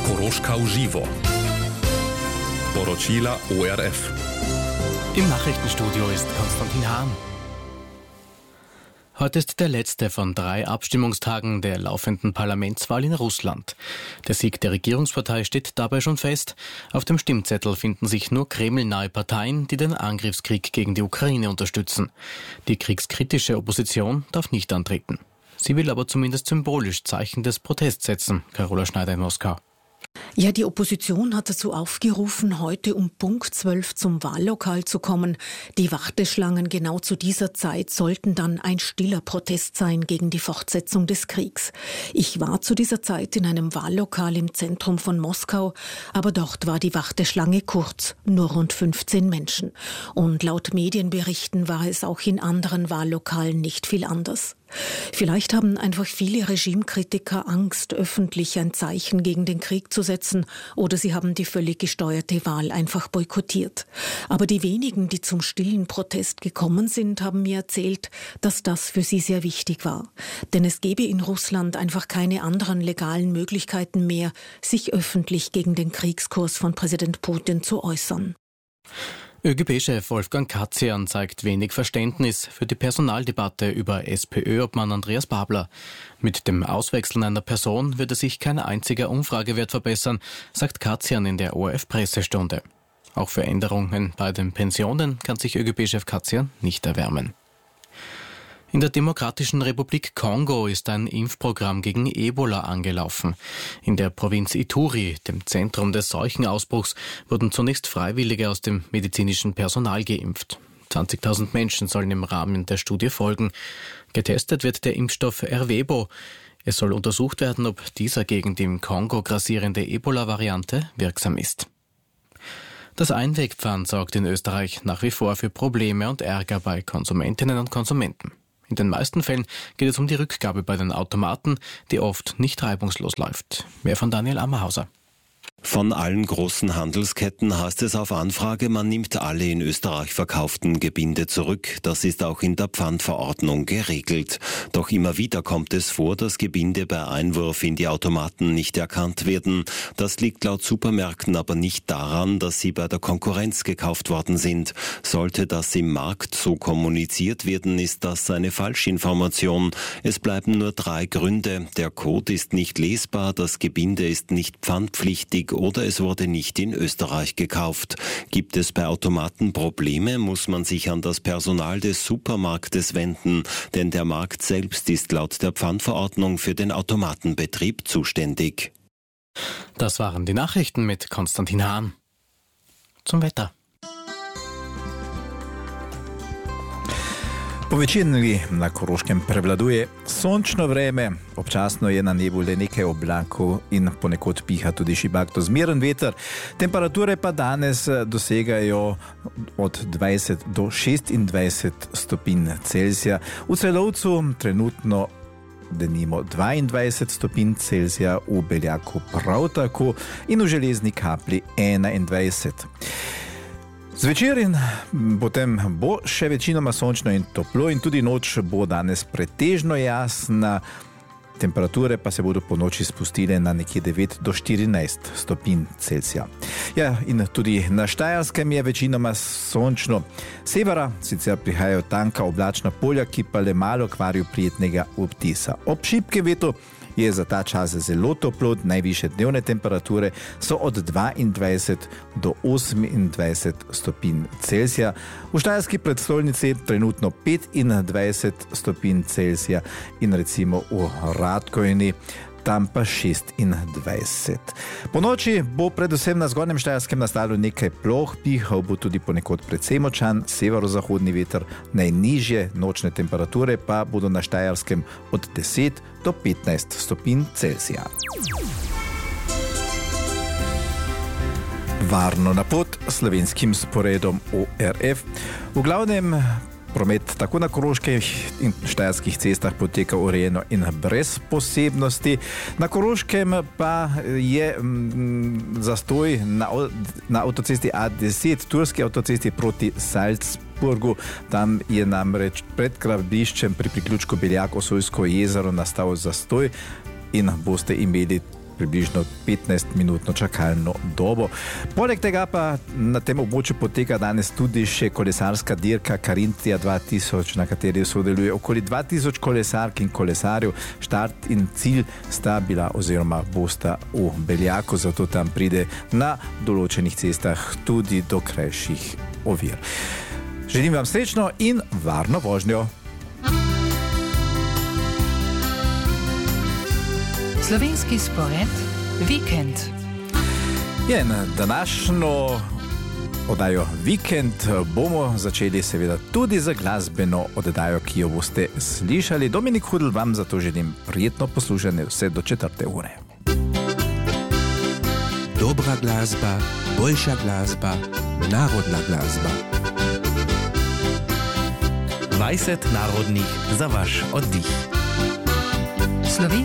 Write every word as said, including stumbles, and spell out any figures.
Koroška v živo. Poročila O R F. Im Nachrichtenstudio ist Konstantin Hahn. Heute ist der letzte von drei Abstimmungstagen der laufenden Parlamentswahl in Russland. Der Sieg der Regierungspartei steht dabei schon fest. Auf dem Stimmzettel finden sich nur kremlnahe Parteien, die den Angriffskrieg gegen die Ukraine unterstützen. Die kriegskritische Opposition darf nicht antreten. Sie will aber zumindest symbolisch Zeichen des Protests setzen. Carola Schneider in Moskau. Ja, die Opposition hat dazu aufgerufen, heute um Punkt zwölf zum Wahllokal zu kommen. Die Warteschlangen genau zu dieser Zeit sollten dann ein stiller Protest sein gegen die Fortsetzung des Kriegs. Ich war zu dieser Zeit in einem Wahllokal im Zentrum von Moskau, aber dort war die Warteschlange kurz, nur rund fünfzehn Menschen. Und laut Medienberichten war es auch in anderen Wahllokalen nicht viel anders. Vielleicht haben einfach viele Regimekritiker Angst, öffentlich ein Zeichen gegen den Krieg zu setzen, oder sie haben die völlig gesteuerte Wahl einfach boykottiert. Aber die wenigen, die zum stillen Protest gekommen sind, haben mir erzählt, dass das für sie sehr wichtig war. Denn es gäbe in Russland einfach keine anderen legalen Möglichkeiten mehr, sich öffentlich gegen den Kriegskurs von Präsident Putin zu äußern. ÖGB-Chef Wolfgang Katzian zeigt wenig Verständnis für die Personaldebatte über SPÖ-Obmann Andreas Babler. Mit dem Auswechseln einer Person würde sich kein einziger Umfragewert verbessern, sagt Katzian in der O R F-Pressestunde. Auch für Änderungen bei den Pensionen kann sich ÖGB-Chef Katzian nicht erwärmen. In der Demokratischen Republik Kongo ist ein Impfprogramm gegen Ebola angelaufen. In der Provinz Ituri, dem Zentrum des Seuchenausbruchs, wurden zunächst Freiwillige aus dem medizinischen Personal geimpft. zwanzigtausend Menschen sollen im Rahmen der Studie folgen. Getestet wird der Impfstoff Ervebo. Es soll untersucht werden, ob dieser gegen die im Kongo grassierende Ebola-Variante wirksam ist. Das Einwegpfand sorgt in Österreich nach wie vor für Probleme und Ärger bei Konsumentinnen und Konsumenten. In den meisten Fällen geht es um die Rückgabe bei den Automaten, die oft nicht reibungslos läuft. Mehr von Daniel Ammerhauser. Von allen großen Handelsketten heißt es auf Anfrage, man nimmt alle in Österreich verkauften Gebinde zurück. Das ist auch in der Pfandverordnung geregelt. Doch immer wieder kommt es vor, dass Gebinde bei Einwurf in die Automaten nicht erkannt werden. Das liegt laut Supermärkten aber nicht daran, dass sie bei der Konkurrenz gekauft worden sind. Sollte das im Markt so kommuniziert werden, ist das eine Falschinformation. Es bleiben nur drei Gründe. Der Code ist nicht lesbar, das Gebinde ist nicht pfandpflichtig oder es wurde nicht in Österreich gekauft. Gibt es bei Automaten Probleme, muss man sich an das Personal des Supermarktes wenden, denn der Markt selbst ist laut der Pfandverordnung für den Automatenbetrieb zuständig. Das waren die Nachrichten mit Konstantin Hahn. Zum Wetter. Po večini na Koroškem prevladuje sončno vreme, občasno je na nebu le nekaj oblakov in ponekod piha tudi šibak do zmeren veter. Temperature pa danes dosegajo od dvajset do šestindvajset stopinj Celzija. V Celovcu trenutno denimo dvaindvajset stopinj Celzija, v Beljaku prav tako in v Železni Kapli enaindvajset. Zvečer in potem bo še večinoma sončno in toplo in tudi noč bo danes pretežno jasna. Temperature pa se bodo po noči spustile na nekje devet do štirinajst stopinj Celzija. Ja, in tudi na Štajerskem je večinoma sončno. Severa sicer prihajajo tanka oblačna polja, ki pa le malo kvarijo prijetnega obtisa. Ob šibkem vetru je za ta čas zelo toplo, najvišje dnevne temperature so od dvaindvajset do osemindvajset stopinj Celzija. V štajerski predstolnici trenutno petindvajset stopinj Celzija in recimo v Radkovini tam pa šestindvajset. Po noči bo predvsem na zgornjem Štajerskem nastalo nekaj ploh, pihal bo tudi ponekod precej močan severozahodni veter, najnižje nočne temperature pa bodo na Štajerskem od deset do petnajst stopinj Celzija. Varno na pot slovenskim sporedom O R F. V glavnem promet tako na koroških in štajerskih cestah poteka urejeno in brez posebnosti. Na Koroškem pa je mm, zastoj na, na avtocesti A deset, turski avtocesti proti Salzburgu. Tam je namreč pred gradbiščem pri priključku Beljak-Osojsko jezero nastal zastoj in boste imeli približno petnajstminutno čakalno dobo. Poleg tega pa na tem območju poteka danes tudi še kolesarska dirka Carinthia dva tisoč, na kateri sodeluje okoli dva tisoč kolesark in kolesarjev. Štart in cilj sta bila oziroma bosta v Beljaku, zato tam pride na določenih cestah tudi do krajših ovir. Želim vam srečno in varno vožnjo. Slovenski spored Vikend. Je, na današnjo oddajo Vikend bomo začeli seveda tudi za glasbeno oddajo, ki jo boste slišali. Dominik Hudl vam zato želim prijetno poslušanje vse do četrte ure. Dobra glasba, boljša glasba, narodna glasba. dvajset narodnih za vaš oddih. Slovenski